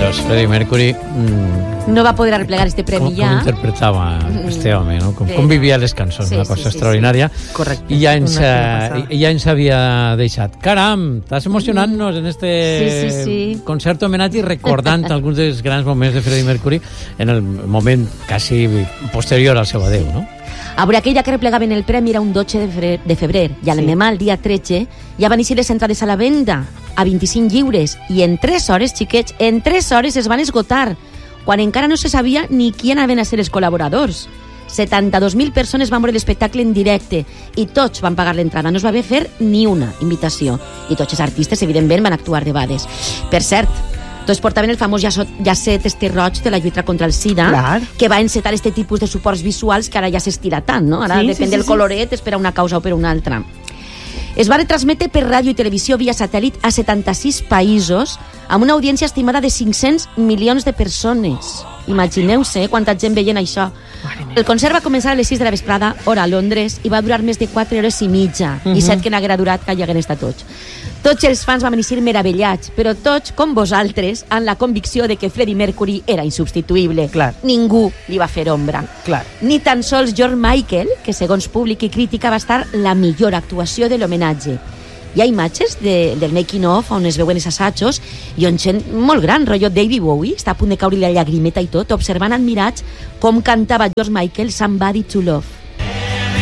Dios, Freddie Mercury... no va poder arreplegar este premi ja. Com interpretava este home, no? Com vivia les cançons, una cosa extraordinària. Correcte. I ja ens havia deixat. Caram, estàs emocionant-nos en este concert homenatge i recordant alguns dels grans moments de Freddie Mercury en el moment quasi posterior al seu adeu, no? A veure, aquella que replegaven el premi era un 12 de febrer i a l'endemà, el dia 13, ja van eixir les entrades a la venda a 25 lliures i en 3 hores, xiquets, en 3 hores es van esgotar, quan encara no se sabia ni qui anaven a ser els col·laboradors. 72.000 persones van veure l'espectacle en directe i tots van pagar l'entrada. No es va haver fer ni una invitació. I tots els artistes, evidentment, van actuar de bades. Per cert, tots portaven el famós llacet roig de la lluita contra el SIDA, que va encetar este tipus de suports visuals que ara ja s'estira tant, no? Ara depèn del coloret, és per a una causa o per una altra. Es va retransmetre per ràdio i televisió via satèl·lit a 76 països amb una audiència estimada de 500 milions de persones. Imagineu-se quanta gent veient això. El concert va començar a les 6 de la vesprada, hora a Londres, i va durar més de 4 hores i mitja, i 7 que n'haguera durat que hi hagueren estat tots. Tots els fans van eixir meravellats, però tots, com vosaltres, amb la convicció de que Freddie Mercury era insubstituïble. Clar. Ningú li va fer ombra. Clar. Ni tan sols George Michael, que segons públic i crítica va estar la millor actuació de l'homenatge. Hi ha imatges del making of on es veuen els assajos i on gent molt gran, rotllo David Bowie, està a punt de caure la llagrimeta i tot, observant admirats com cantava George Michael Somebody to Love.